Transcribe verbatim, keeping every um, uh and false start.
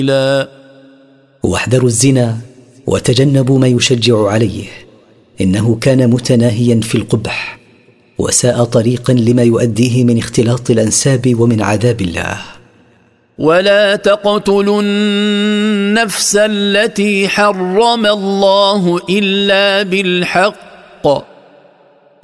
لا. واحذروا الزنا وتجنبوا ما يشجع عليه، إنه كان متناهيا في القبح وساء طريقا لما يؤديه من اختلاط الأنساب ومن عذاب الله. ولا تقتلوا النفس التي حرم الله إلا بالحق